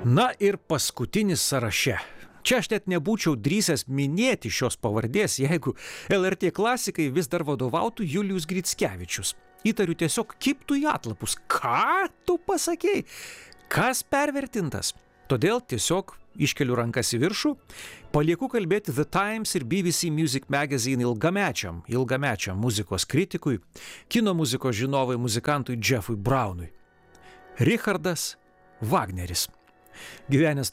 Na ir paskutinis sąraše. Čia aš net nebūčiau drįsęs minėti šios pavardės, jeigu LRT klasikai vis dar vadovautų Julijus Grickevičius. Įtariu tiesiog kibtų į atlapus. Ką tu pasakei? Kas pervertintas? Todėl tiesiog iškeliu rankas į viršų, palieku kalbėti The Times ir BBC Music Magazine ilgamečiam muzikos kritikui, kino muzikos žinovui muzikantui Jeffui Brownui. Richardas Wagneris. Gyvenęs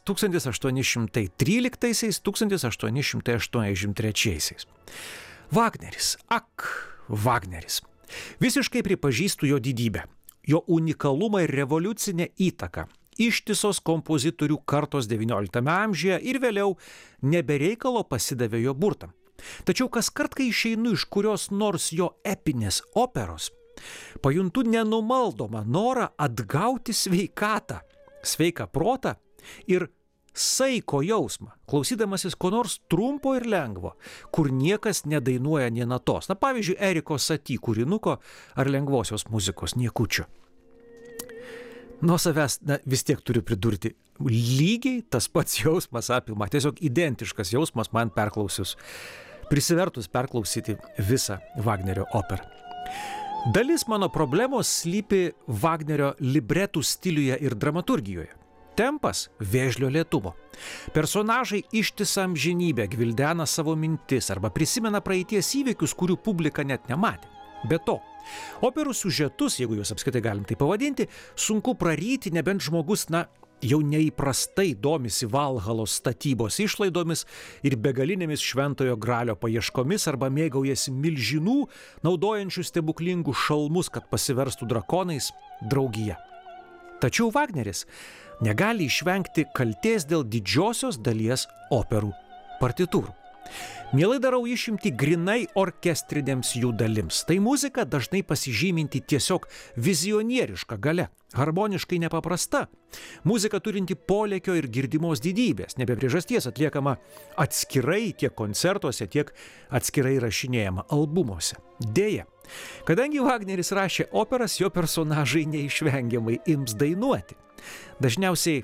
1813–1883. Wagneris, Wagneris. Visiškai pripažįstu jo didybę, jo unikalumą ir revoliucinę įtaką. Ištisos kompozitorių kartos XIX amžiuje ir vėliau nebereikalo pasidavė jo burtam. Tačiau kaskart, kai išeinu iš kurios nors jo epinės operos, pajuntu nenumaldomą norą atgauti sveikatą, sveiką protą ir saiko jausmą, klausydamasis ko nors trumpo ir lengvo, kur niekas nedainuoja nė natos. Na, pavyzdžiui, Eriko Saty kūrinuko ar lengvosios muzikos niekučio. Nuo savęs vis tiek turiu pridurti, lygiai tas pats jausmas apima, tiesiog identiškas jausmas man prisivertus perklausyti visą Wagnerio operą. Dalis mano problemos slypi Wagnerio libretų stiliuje ir dramaturgijoje. Tempas vėžlio lėtumo. Personažai ištisą amžinybę gvildena savo mintis arba prisimena praeities įvykius, kurių publika net nematė. Be to, operų siužetus, jeigu juos apskritai galim tai pavadinti, sunku praryti, nebent žmogus, jau neįprastai domisi Valhalos statybos išlaidomis ir begalinėmis šventojo gralio paieškomis arba mėgaujasi milžinų, naudojančių stebuklingus šalmus, kad pasiverstų drakonais, draugija. Tačiau Wagneris negali išvengti kaltės dėl didžiosios dalies operų partitūrų. Mielai darau išimtį grinai orkestrinėms jų dalims. Tai muzika dažnai pasižyminti tiesiog vizionieriška galia, harmoniškai nepaprasta. Muzika turinti polėkio ir girdimos didybės, ne be priežasties atliekama atskirai tiek koncertuose, tiek atskirai rašinėjama albumuose. Deja, kadangi Wagneris rašė operas, jo personažai neišvengiamai ims dainuoti. Dažniausiai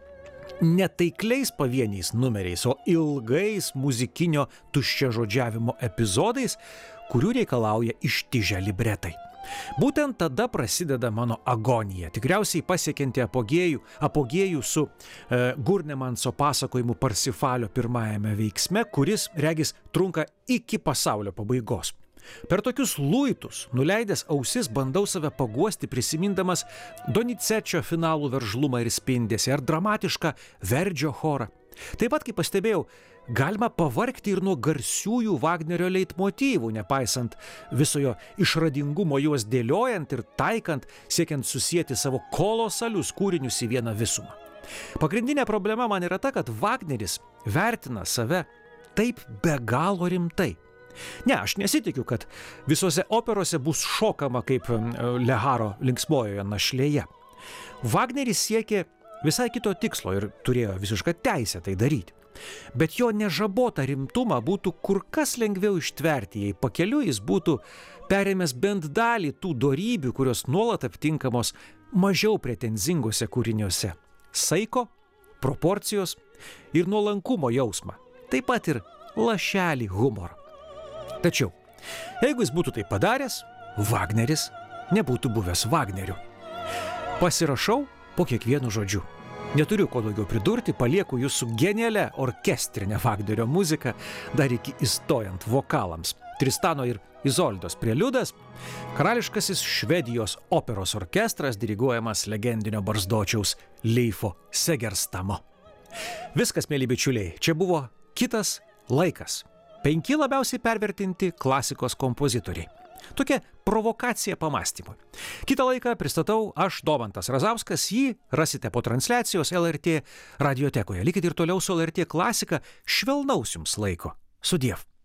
netaikliais pavieniais numeriais, o ilgais muzikinio tuščiažodžiavimo epizodais, kurių reikalauja ištižę libretai. Būtent tada prasideda mano agonija, tikriausiai pasiekianti apogėjų su Gurnemanso pasakojimu Parsifalio pirmajame veiksme, kuris, regis, trunka iki pasaulio pabaigos. Per tokius luitus, nuleidęs ausis, bandau save paguosti prisimindamas Donicečio finalų veržlumą ir spindesį ar dramatišką Verdžio chorą. Taip pat, kaip pastebėjau, galima pavargti ir nuo garsiųjų Wagnerio leitmotyvų, nepaisant visojo išradingumo juos dėliojant ir taikant, siekiant susieti savo kolosalius kūrinius į vieną visumą. Pagrindinė problema man yra ta, kad Wagneris vertina save taip be galo rimtai. Ne, aš nesitikiu, kad visose operose bus šokama kaip Leharo linksmojoje našlėje. Wagneris siekė visai kito tikslo ir turėjo visišką teisę tai daryti. Bet jo nežabotą rimtumą būtų kur kas lengviau ištverti, jei pakeliui jis būtų perėmęs bent dalį tų dorybių, kurios nuolat aptinkamos mažiau pretenzingose kūriniuose. Saiko, proporcijos ir nuolankumo jausmą. Taip pat ir lašelį humoro. Tačiau, jeigu jis būtų tai padaręs, Wagneris nebūtų buvęs Wagneriu. Pasirašau po kiekvienu žodžiu. Neturiu ko daugiau pridurti, palieku jūs su genialia orkestrinė Wagnerio muzika, dar iki įstojant vokalams. Tristano ir Izoldos preliudas, karališkasis Švedijos operos orkestras diriguojamas legendinio barzdočiaus Leifo Segerstamo. Viskas, mėly bičiuliai, čia buvo Kitas laikas. 5 labiausiai pervertinti klasikos kompozitoriai. Tokia provokacija pamąstymui. Kitą laiką pristatau aš, Domantas Razauskas, jį rasite po transliacijos LRT radiotekoje. Likite ir toliau su LRT klasika, švelnaus jums laiko. Sudiev.